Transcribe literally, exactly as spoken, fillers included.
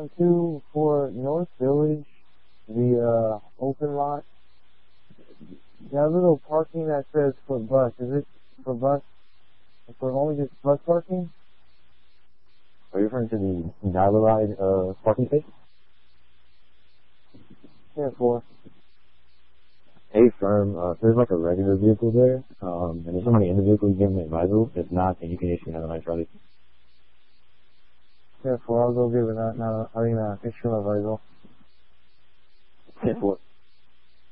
one two for North Village, the uh, open lot. That little parking that says for bus, is it for bus? For only just bus parking? Are you referring to the Dial-A-Ride uh, parking space? Yeah, for. Hey, firm, uh, if there's like a regular vehicle there, um, and there's somebody in the vehicle, you give them an advisal. If not, then you can issue another night, Charlie. Yeah, for. I'll go give it that now. I mean, uh, issue an advisal. ten four.